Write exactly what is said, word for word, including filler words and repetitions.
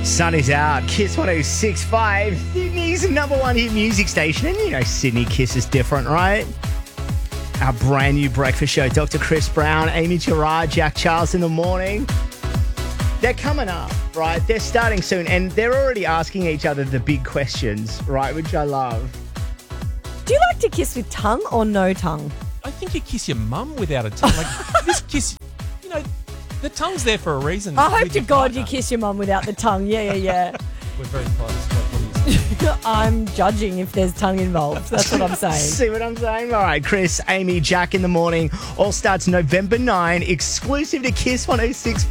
Sun is out. Kiss one oh six point five, Sydney's number one hit music station. And you know Sydney Kiss is different, right? Our brand new breakfast show. Doctor Chris Brown, Amy Gerard, Jack Charles in the morning. They're coming up, right? They're starting soon. And they're already asking each other the big questions, right? Which I love. Do you like to kiss with tongue or no tongue? I think you kiss your mum without a tongue. Like, this kiss, you know, the tongue's there for a reason. I hope with to your God partner. you kiss your mum without the tongue. Yeah, yeah, yeah. We're very close. What do you say? I'm judging if there's tongue involved. That's what I'm saying. See what I'm saying? All right, Chris, Amy, Jack in the morning. All starts November ninth, exclusive to Kiss one oh six.